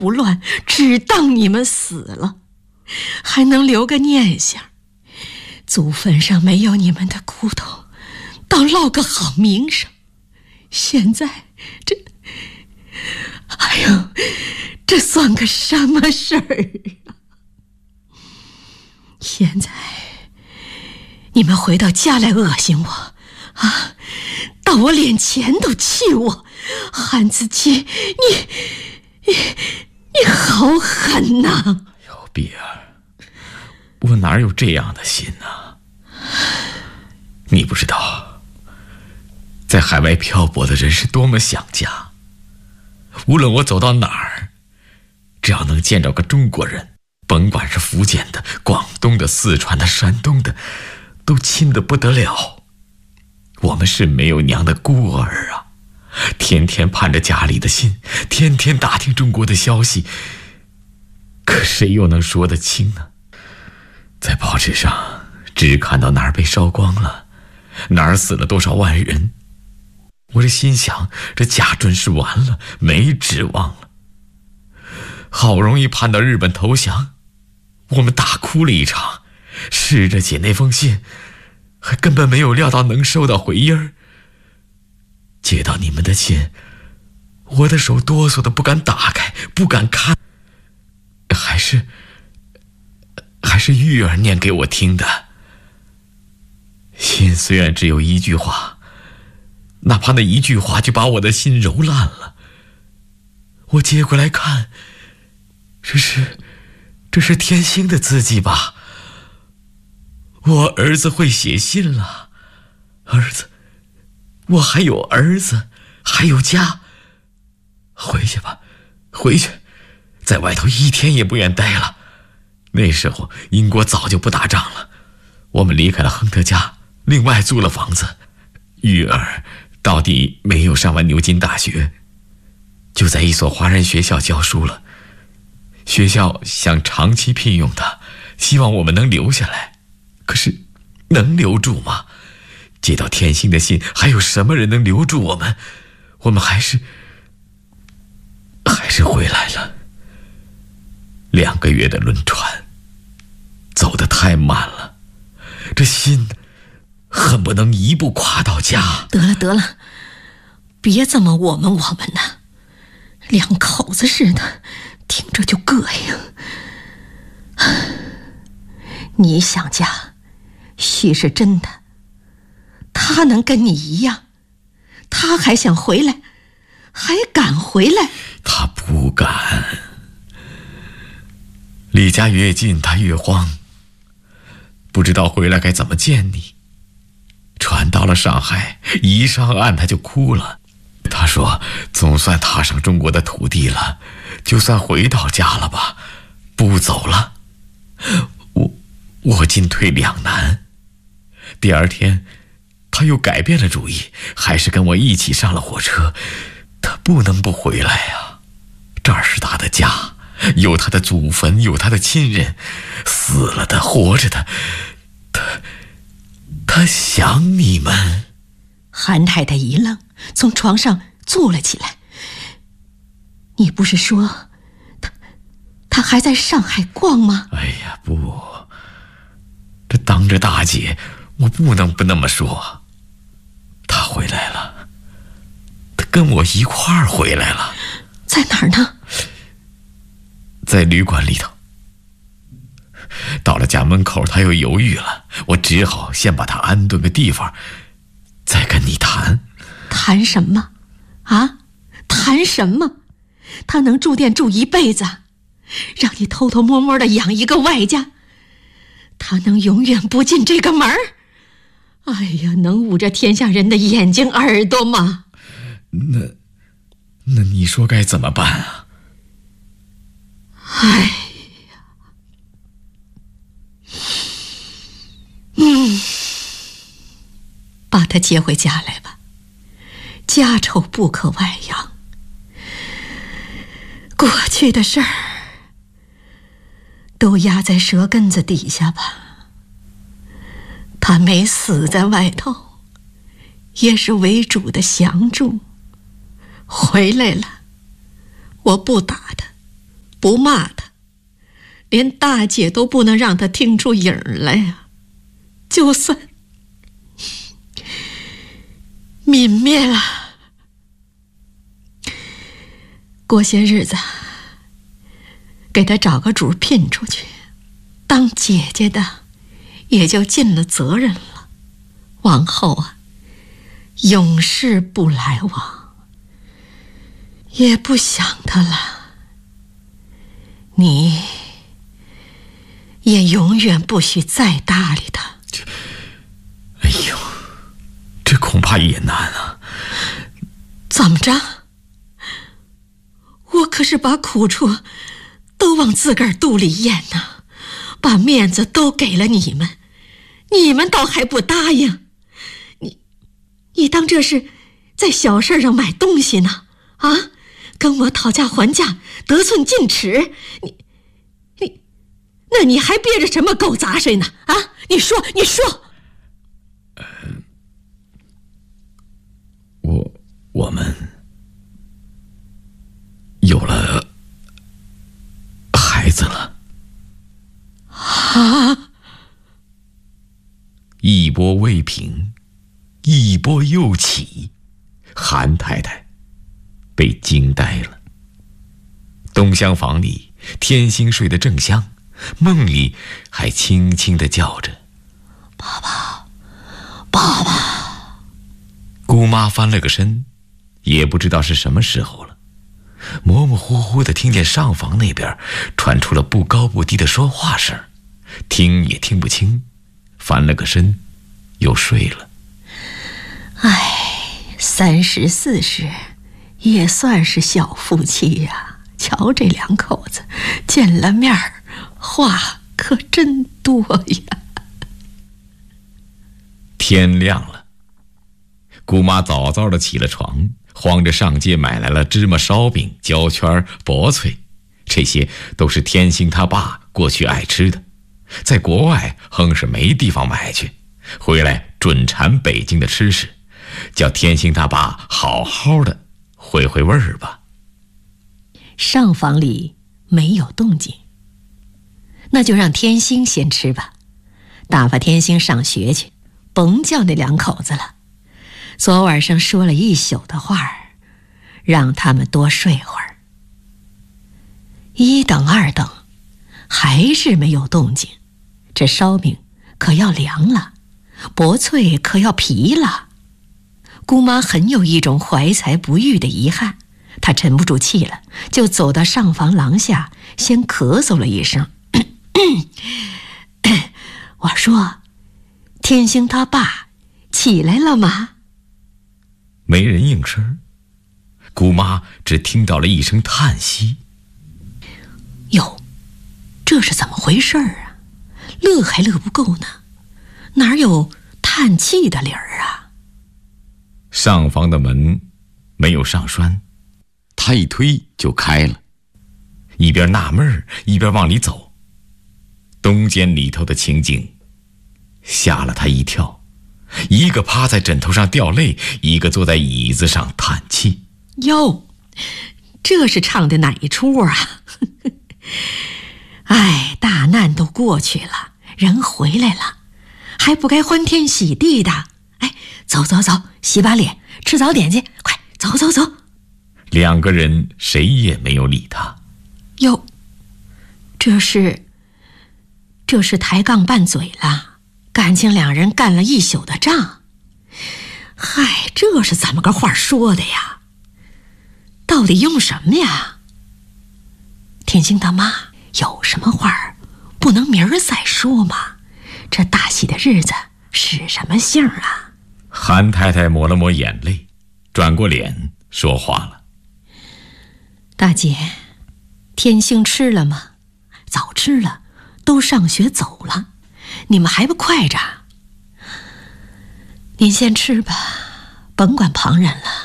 不乱，只当你们死了，还能留个念想。祖坟上没有你们的骨头，倒落个好名声。现在这算个什么事儿啊？现在你们回到家来恶心我啊，到我脸前都气我，汉子基，你好狠呐！ 哟，碧儿，我哪有这样的心啊？你不知道，在海外漂泊的人是多么想家。无论我走到哪儿，只要能见着个中国人，甭管是福建的、广东的、四川的、山东的，都亲得不得了。我们是没有娘的孤儿啊，天天盼着家里的信，天天打听中国的消息，可谁又能说得清呢？在报纸上只看到哪儿被烧光了，哪儿死了多少万人。我这心想，这家准是完了，没指望了。好容易盼到日本投降，我们大哭了一场，试着写那封信，还根本没有料到能收到回音儿。接到你们的信，我的手哆嗦的不敢打开，不敢看。还是玉儿念给我听的。信虽然只有一句话，哪怕那一句话就把我的心揉烂了。我接过来看，这是天星的字迹吧？我儿子会写信了，儿子，我还有儿子，还有家。回去吧，回去，在外头一天也不愿待了。那时候英国早就不打仗了，我们离开了亨特家，另外租了房子。玉儿到底没有上完牛津大学，就在一所华人学校教书了。学校想长期聘用他，希望我们能留下来。可是能留住吗？接到天星的信，还有什么人能留住我们？我们还是回来了。2个月的轮船走得太慢了，这心恨不能一步跨到家。 得了，别这么我们的，两口子似的，听着就膈应。你想家，许是真的，他能跟你一样，他还想回来，还敢回来？ 他不敢。离家越近，他越慌，不知道回来该怎么见你。船到了上海，一上岸他就哭了。他说总算踏上中国的土地了，就算回到家了吧，不走了。我进退两难。第二天他又改变了主意，还是跟我一起上了火车。他不能不回来呀，这儿是他的家，有他的祖坟，有他的亲人，死了的，活着的，他想你们。 韩太太一愣，从床上坐了起来。你不是说他还在上海逛吗？ 哎呀，不，这当着大姐，我不能不那么说。他回来了，他跟我一块儿回来了。 在哪儿呢？ 在旅馆里头。到了家门口，他又犹豫了，我只好先把他安顿个地方，再跟你谈。 谈什么啊？谈什么？他能住店住一辈子，让你偷偷摸摸的养一个外家，他能永远不进这个门儿？哎呀，能捂着天下人的眼睛耳朵吗？ 那你说该怎么办啊？ 哎呀，把他接回家来吧，家丑不可外扬。过去的事儿都压在舌根子底下吧。他没死在外头，也是为主的降住。回来了，我不打他， 不骂他，连大姐都不能让他听出影儿来呀。就算泯灭了，过些日子给他找个主聘出去，当姐姐的也就尽了责任了。往后啊，永世不来往，也不想他了。你也永远不许再搭理他。 哎呦，这恐怕也难啊。 怎么着？我可是把苦处都往自个儿肚里咽呐，把面子都给了你们，你们倒还不答应。你当这是在小事上买东西呢？啊，跟我讨价还价，得寸进尺，那你还憋着什么狗杂碎呢？啊，你说。 我们有了孩子了。 啊！ 一波未平，一波又起，韩太太被惊呆了。东厢房里，天星睡得正香，梦里还轻轻地叫着爸爸爸爸。姑妈翻了个身，也不知道是什么时候了，模模糊糊地听见上房那边传出了不高不低的说话声，听也听不清，翻了个身又睡了。 30、40也算是小夫妻呀。瞧这两口子见了面儿，话可真多呀。 天亮了，姑妈早早的起了床，慌着上街买来了芝麻烧饼、焦圈、薄脆，这些都是天星他爸过去爱吃的，在国外横是没地方买去，回来准馋北京的吃食，叫天星他爸好好的回回味儿吧。 上房里没有动静，那就让天星先吃吧，打发天星上学去，甭叫那两口子了。昨晚上说了一宿的话儿，让他们多睡会儿。一等二等，还是没有动静，这烧饼可要凉了，薄脆可要皮了。姑妈很有一种怀才不遇的遗憾，她沉不住气了，就走到上房廊下，先咳嗽了一声。我说，天星他爸起来了吗？ 没人应声，姑妈只听到了一声叹息。 哟，这是怎么回事啊？乐还乐不够呢，哪有叹气的理儿啊？ 上房的门没有上栓，他一推就开了，一边纳闷一边往里走。东间里头的情景吓了他一跳，一个趴在枕头上掉泪，一个坐在椅子上叹气。 哟，这是唱的哪一出啊？大难都过去了，人回来了，还不该欢天喜地的？走，洗把脸，吃早点去，快走。 两个人谁也没有理他。 哟，这是抬杠拌嘴了，感情两人干了一宿的仗。这是怎么个话说的呀？到底用什么呀？天星大妈，有什么话不能明儿再说吗？这大喜的日子使什么性啊？ 韩太太抹了抹眼泪，转过脸说话了。 大姐，天星吃了吗？早吃了，都上学走了，你们还不快着？您先吃吧，甭管旁人了。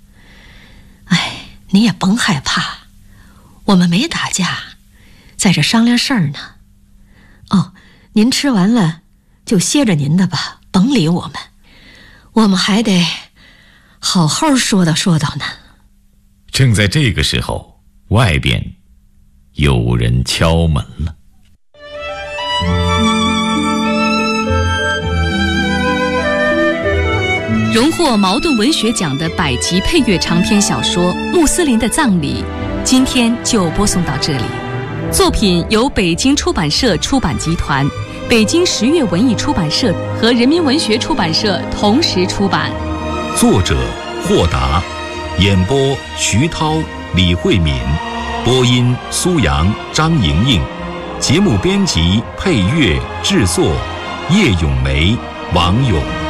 你也甭害怕，我们没打架，在这商量事儿呢。您吃完了就歇着您的吧，甭理我们，我们还得好好说道呢。 正在这个时候，外边有人敲门了。 荣获茅盾文学奖的百集配乐长篇小说《穆斯林的葬礼》，今天就播送到这里。作品由北京出版社出版集团、北京十月文艺出版社和人民文学出版社同时出版。 作者霍达，演播徐涛、李慧敏，播音苏阳、张莹莹，节目编辑、配乐、制作叶咏梅、王勇。